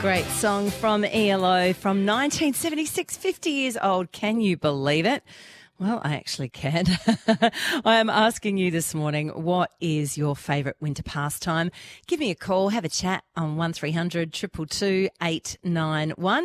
Great song from ELO from 1976, 50 years old. Can you believe it? Well, I actually can. I am asking you this morning, what is your favourite winter pastime? Give me a call, have a chat on 1300 222 891.